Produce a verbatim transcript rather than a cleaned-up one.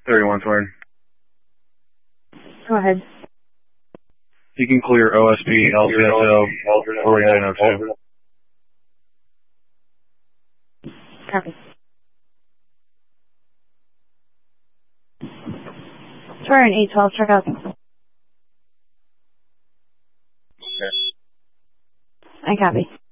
thirty-one Thorn. Go ahead. You can clear O S P L Z S O forty-nine oh two. Copy. Turn eight twelve, check out. Okay. I copy.